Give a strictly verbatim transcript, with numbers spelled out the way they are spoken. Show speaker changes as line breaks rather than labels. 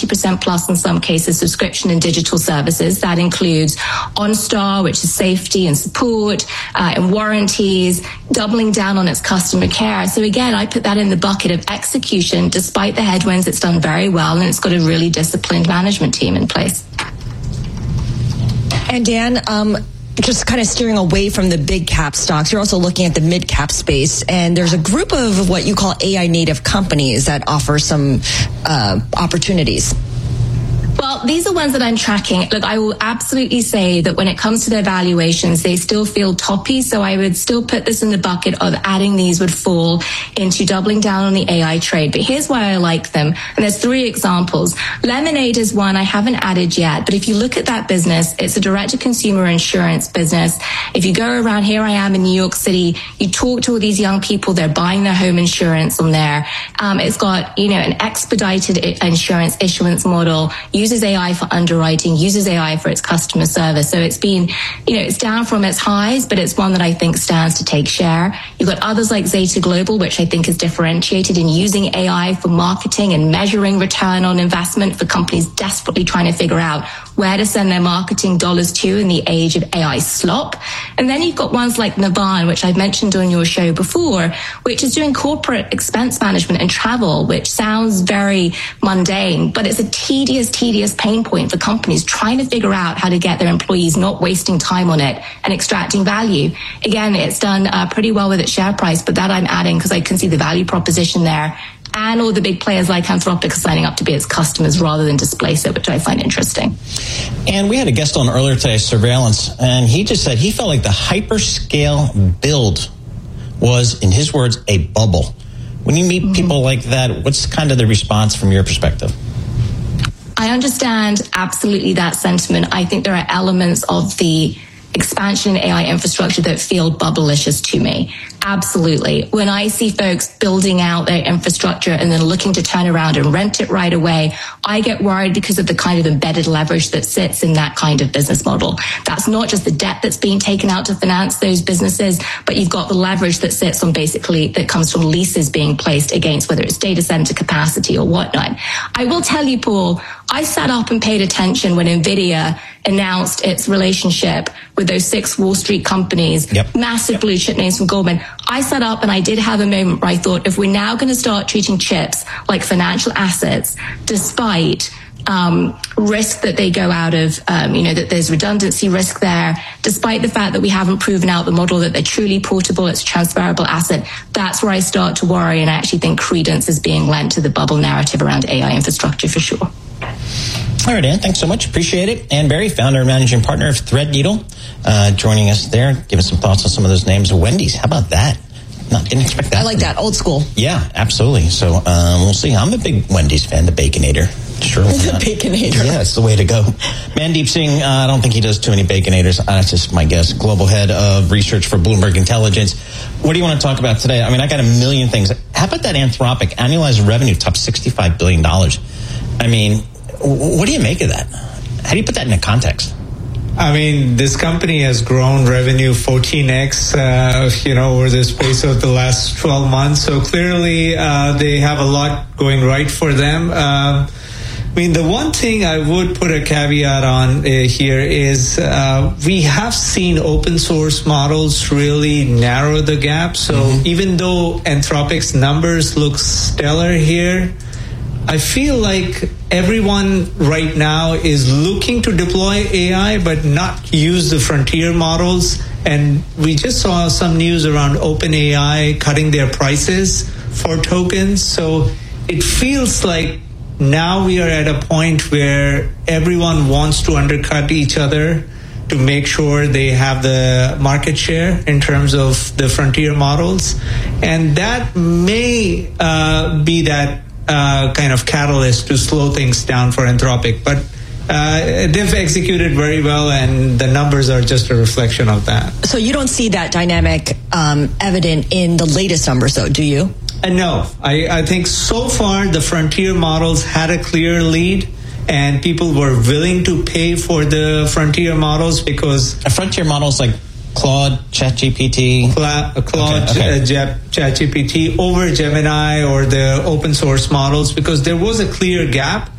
percent plus in some cases subscription and digital services. That includes OnStar, which is safety and support, uh, and warranties, doubling down on its customer care. So again, I put that in the bucket of execution. Despite the headwinds, it's done very well, and it's got a really disciplined management team in place.
And Dan, um, just kind of steering away from the big cap stocks, you're also looking at the mid cap space, and there's a group of what you call A I native companies that offer some uh, opportunities.
Well, these are ones that I'm tracking. Look, I will absolutely say that when it comes to their valuations, they still feel toppy. So I would still put this in the bucket of adding these would fall into doubling down on the A I trade. But here's why I like them. And there's three examples. Lemonade is one I haven't added yet. But if you look at that business, it's a direct-to-consumer insurance business. If you go around, here I am in New York City, you talk to all these young people, they're buying their home insurance on there. Um, it's got, you know, an expedited insurance issuance model, uses A I for underwriting, uses A I for its customer service. So it's been, you know, it's down from its highs, but it's one that I think stands to take share. You've got others like Zeta Global, which I think is differentiated in using A I for marketing and measuring return on investment for companies desperately trying to figure out where to send their marketing dollars to in the age of A I slop. And then you've got ones like Navan, which I've mentioned on your show before, which is doing corporate expense management and travel, which sounds very mundane, but it's a tedious, tedious pain point for companies trying to figure out how to get their employees not wasting time on it and extracting value. Again, it's done uh, pretty well with its share price, but that I'm adding because I can see the value proposition there. And all the big players like Anthropic are signing up to be its customers rather than displace it, which I find interesting.
And we had a guest on earlier today, Surveillance, and he just said he felt like the hyperscale build was, in his words, a bubble. When you meet mm-hmm. people like that, what's kind of the response from your perspective?
I understand absolutely that sentiment. I think there are elements of the expansion in A I infrastructure that feel bubblicious to me. Absolutely. When I see folks building out their infrastructure and then looking to turn around and rent it right away, I get worried because of the kind of embedded leverage that sits in that kind of business model. That's not just the debt that's being taken out to finance those businesses, but you've got the leverage that sits on basically that comes from leases being placed against whether it's data center capacity or whatnot. I will tell you, Paul, I sat up and paid attention when NVIDIA announced its relationship with those six Wall Street companies, yep. massive blue chip names from Goldman. I sat up and I did have a moment where I thought, if we're now going to start treating chips like financial assets, despite um, risk that they go out of, um, you know, that there's redundancy risk there, despite the fact that we haven't proven out the model that they're truly portable, it's a transferable asset, that's where I start to worry, and I actually think credence is being lent to the bubble narrative around A I infrastructure for sure.
All right, Ann, thanks so much. Appreciate it. Ann Berry, founder and managing partner of Threadneedle, uh, joining us there. Give us some thoughts on some of those names. Wendy's, how about that? Not, didn't expect that.
I like that, old school.
Yeah, absolutely. So um, we'll see. I'm a big Wendy's fan, the Baconator. Sure.
The Baconator.
Yeah, it's the way to go. Mandeep Singh, uh, I don't think he does too many Baconators. Uh, that's just my guess. Global head of research for Bloomberg Intelligence. What do you want to talk about today? I mean, I got a million things. How about that Anthropic? Annualized revenue top sixty-five billion dollars. I mean, what do you make of that? How do you put that into context?
I mean, this company has grown revenue fourteen x, uh, you know, over the space of the last twelve months. So clearly, uh, they have a lot going right for them. Uh, I mean, the one thing I would put a caveat on uh, here is uh, we have seen open source models really narrow the gap. So mm-hmm. even though Anthropic's numbers look stellar here, I feel like everyone right now is looking to deploy A I, but not use the frontier models. And we just saw some news around OpenAI cutting their prices for tokens. So it feels like now we are at a point where everyone wants to undercut each other to make sure they have the market share in terms of the frontier models. And that may uh, be that Uh, kind of catalyst to slow things down for Anthropic. But uh, they've executed very well, and the numbers are just a reflection of that.
So you don't see that dynamic um, evident in the latest numbers, though, do you?
Uh, no. I, I think so far the frontier models had a clear lead, and people were willing to pay for the frontier models because...
A frontier models like Claude, ChatGPT,
Cla- Claude,
okay, okay.
Uh, ChatGPT over Gemini or the open source models, because there was a clear gap.